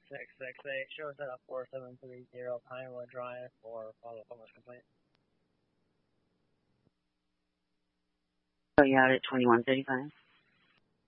668, show us at a 4730 Pinewood Drive for follow-up homeless complaint. So you out at 2135?